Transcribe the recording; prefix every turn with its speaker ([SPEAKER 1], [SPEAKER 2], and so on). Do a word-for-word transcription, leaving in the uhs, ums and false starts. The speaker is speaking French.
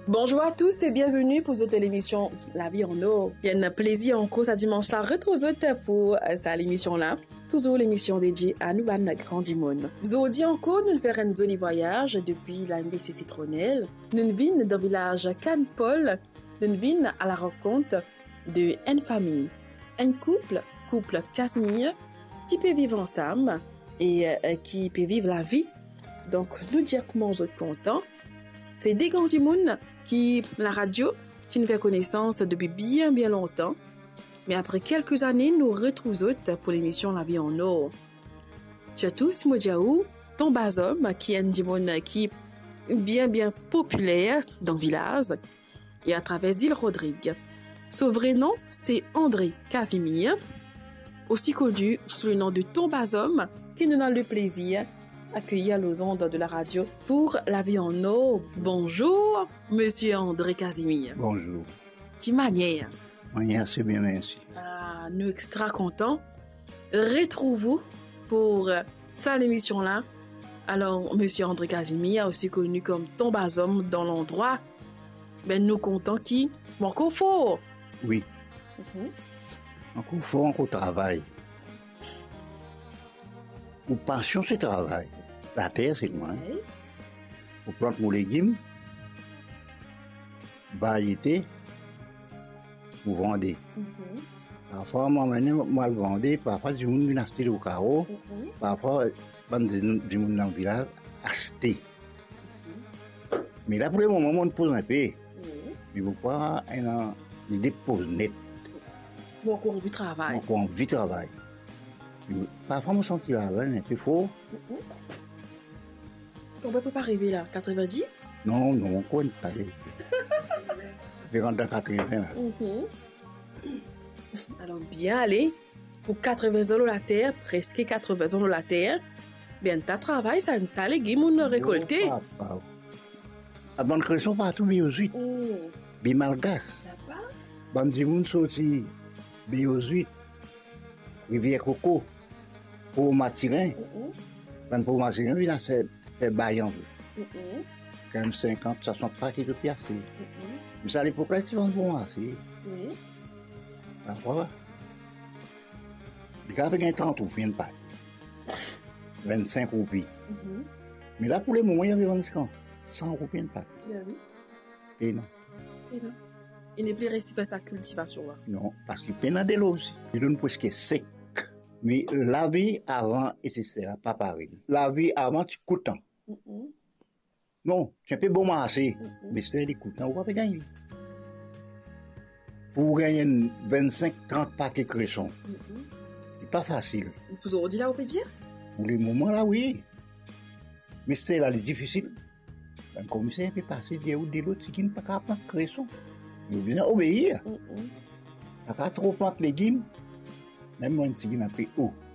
[SPEAKER 1] Bonjour à tous et bienvenue pour cette émission La vie en eau. Il y a un plaisir encore ce dimanche là retrouver pour ça l'émission là. Toujours l'émission dédiée à nous ban grand monde. Aujourd'hui encore nous faire un joli voyage depuis la M B C Citronnelle. Nous venons dans le village Cannes-Paul. Nous venons à la rencontre de une famille, un couple, couple Casimir, qui peut vivre ensemble et euh, qui peut vivre la vie. Donc nous dire comment vous êtes contents. C'est des grands du monde qui, la radio, qui nous fait connaissance depuis bien bien longtemps. Mais après quelques années, nous retrouvons pour l'émission La vie en eau. Surtout, Simodjaou, ton basum, qui est un du monde qui est bien bien populaire dans le village et à travers l'île Rodrigue. Son vrai nom, c'est André Casimir, aussi connu sous le nom de ton basum, qui nous a le plaisir accueillir aux ondes de la radio pour La vie en eau. Bonjour, monsieur André Casimir.
[SPEAKER 2] Bonjour.
[SPEAKER 1] Qui manière?
[SPEAKER 2] Manière, c'est bien, merci.
[SPEAKER 1] Ah, nous extra contents. Retrouvez-vous pour cette émission-là. Alors, monsieur André Casimir, aussi connu comme ton basum dans l'endroit, ben, nous comptons qui? Encore fort.
[SPEAKER 2] Oui.
[SPEAKER 1] Mm-hmm.
[SPEAKER 2] Encore fort, encore travail. Ou passion, c'est travail. La terre, c'est loin.
[SPEAKER 1] Oui.
[SPEAKER 2] Ou plante mon légumes, variété, ou vendre.
[SPEAKER 1] Mm-hmm.
[SPEAKER 2] Parfois, moi, moi, le vendre, parfois, du monde vient acheter au carreau,
[SPEAKER 1] Mm-hmm.
[SPEAKER 2] parfois, du monde dans le village, acheter.
[SPEAKER 1] Mm-hmm.
[SPEAKER 2] Mais là, pour le moment, on pose un peu.
[SPEAKER 1] Oui.
[SPEAKER 2] Il faut pas une idée pose nette.
[SPEAKER 1] Bon, encore envie de travail.
[SPEAKER 2] Donc, on vit travail. Parfois, on sent qu'il a un peu faux.
[SPEAKER 1] Mm-hmm. On peut pas arriver là, quatre-vingt-dix?
[SPEAKER 2] Non, non, on compte pas. Je rentre dans quatre-vingts. Là.
[SPEAKER 1] Mm-hmm. Alors, bien aller, pour quatre-vingts ans la terre, presque quatre-vingts ans la terre, bien, ta travail, ça t'a légumes, on a récolté.
[SPEAKER 2] Oh, papa. La bonne création partout, Béosuite.
[SPEAKER 1] Mm.
[SPEAKER 2] Bimalgas.
[SPEAKER 1] Là-bas?
[SPEAKER 2] Bonne du monde sorti. Béosuite. Rivière Coco. Pour Matirin.
[SPEAKER 1] Mm-hmm.
[SPEAKER 2] Quand pour Matirin, il a fait, fait baillant.
[SPEAKER 1] Mm-hmm.
[SPEAKER 2] Quand même cinquante, soixante francs de piastres.
[SPEAKER 1] Mm-hmm.
[SPEAKER 2] Mais ça, à l'époque, là, tu vas bon assez.
[SPEAKER 1] Oui.
[SPEAKER 2] Parfois. Il y avait trente roupies, une pack. vingt-cinq roupies.
[SPEAKER 1] Mm-hmm.
[SPEAKER 2] Mais là, pour le moment, il y avait vingt-cinq. cent roupies, une pack.
[SPEAKER 1] Bien oui.
[SPEAKER 2] Et non.
[SPEAKER 1] Et non. Il n'est plus resté faire sa cultivation là.
[SPEAKER 2] Non, parce qu'il peine de l'eau aussi. Il donne presque sec. Mais la vie avant, et c'est ça, pas pareil. La vie avant, tu coûtes.
[SPEAKER 1] Mm-hmm.
[SPEAKER 2] Non, tu peux bon marcher,
[SPEAKER 1] Mm-hmm.
[SPEAKER 2] mais c'est des coûts, on va pas gagner. Pour gagner vingt-cinq trente paquets de cressons,
[SPEAKER 1] Mm-hmm.
[SPEAKER 2] c'est pas facile.
[SPEAKER 1] Vous aurez dit là, on peut dire?
[SPEAKER 2] Pour les moments là, oui. Mais c'est là, c'est difficile. Un commissaire peut passer de ou de l'autre, qui ne peut pas prendre cressons. Il vient obéir.
[SPEAKER 1] Mm-hmm.
[SPEAKER 2] T'as pas trop planter légumes, même moi, un petit peu haut.